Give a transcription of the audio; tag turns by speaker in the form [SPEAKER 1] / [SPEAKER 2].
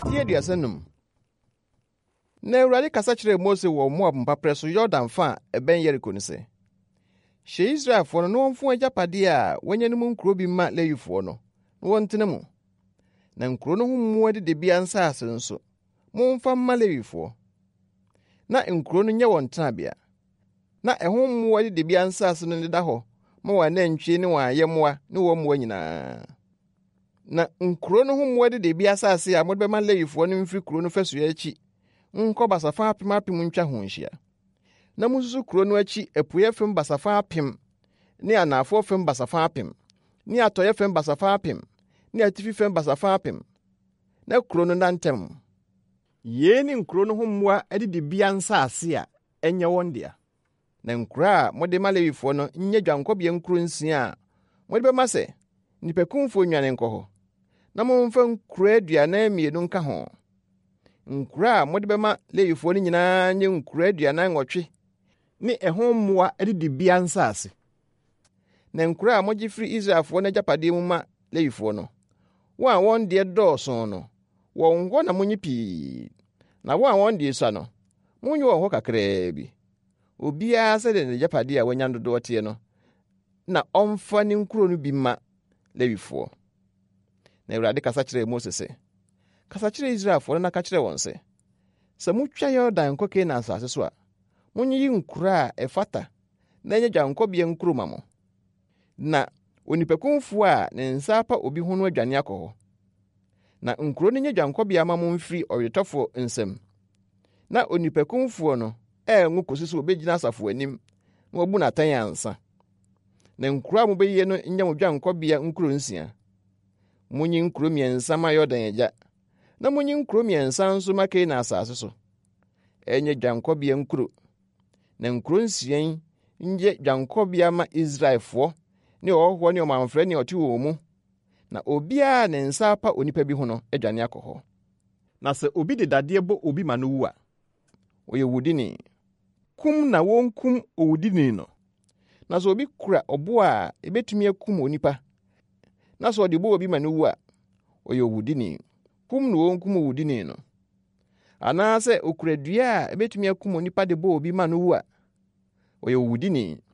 [SPEAKER 1] Tie aduasanum. Na Awurade kasa kyerɛ Mose wɔ Moab mpaprɛ so Yordan fa a ɛbɛn Yeriko no sɛ, hyɛ Israelfoɔ no na wɔmfo agyapade a wɔanya no mu nkuro bi ma Lewifoɔ no, na wɔntena mu. Na nkuro no ho mmoa adidibea nsase nso, momfa mma Lewifoɔ. Na nkuro no nyɛ wɔn tenabea. Na ɛho mmoa adidibea nsase no deda hɔ ma wɔn anantwie ne wɔn ayɛmmoa ne wɔn mmoa nyinaa. Na nkuro no ho mmoa adidibea asase a mode bɛma Lewifoɔ no mfiri kuro no fasua akyi nkɔ basafa apem ntwa ho nhyia. Na mususu kuro no akyi apueɛ fam basafa apem ne anafo fam basafa apem ne atɔyɛ fam basafa apem ne atifi fam basafa apem. Na kuro no nantam. Yei ne nkuro no ho mmoa adidibea nsase a ɛnyɛ wɔn dea. Na nkuro a mode ma Lewifoɔ no nyɛ dwankɔbea nkuro 6 a mode bɛma sɛ nnipakumfoɔ nwane nkɔ hɔ. Na momfa nkuro 42 nka ho. Nkuro a mode bɛma Lewifoɔ no nyinaa nye nkuro 48 ne ɛho mmoa adidibea nsase. Na nkuro a mogye firi Israelfoɔ no agyapade mu ma Lewifoɔ no, wɔn a wɔn deɛ dɔɔso no, wɔn hɔ na monye pii. Na wɔn a wɔn deɛ sua no, monye wɔn hɔ kakraa bi. Obiara sɛdeɛ n'agyapade a wɔanya dodoɔ teɛ no, na ɔmfa ne nkuro no bi ma Lewifoɔ. Na Awurade kasa kyerɛɛ Mose sɛ, kasa kyerɛ Israelfoɔ no na ka kyerɛ wɔn sɛ, sɛ mutwa Yordan nkɔ Kanaan asase so a, monyiyi nkuro a ɛfata na ɛnyɛ dwankɔbea nkuro ma mo. Na onipakumfoɔ a ne nsa apa obi ho no adwane akɔ hɔ. Na nkuro no nyɛ dwankɔbea ma mo mfiri ɔwetɔfo nsam. Na onipakumfoɔ no ɛngo kosi sɛ obegyina asafo anim na wabu n'atɛn ansa. Na nkuro a mobɛyie no nyɛ mo dwankɔbea nkuro 6. Munyi nkuro 3 ma Yordan agya, na munyi nkuro 3 nso ma Kanaan asase so. Ɛnyɛ dwankɔbea nkuro. Na nkuro 6 nyɛ dwankɔbea ma Israelfoɔ ne ɔhɔhoɔ ne ɔmanfrɛ ne ɔte wɔ mu. Na obiara ne nsa apa onipa bi ho no adwane akɔ hɔ. Na sɛ obi de dadeɛ bɔ obi ma no wu a, ɔyɛ wudini. Kum na wonkum owudini no. Na sɛ obi kura ɔbo a ebetumi akum onipa, na sɛ ɔde bɔ obi ma no wu a, ɔyɛ owudini. Kum na wonkum owudini no. Anaasɛ okura dua a ebetumi akum onipa de bɔ obi ma no wu a, ɔyɛ owudini.